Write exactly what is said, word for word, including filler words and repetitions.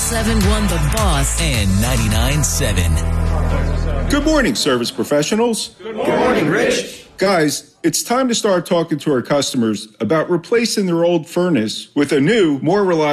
seven one The Boss and ninety-nine point seven. Good morning, service professionals. Good morning, Rich. Guys, it's time to start talking to our customers about replacing their old furnace with a new, more reliable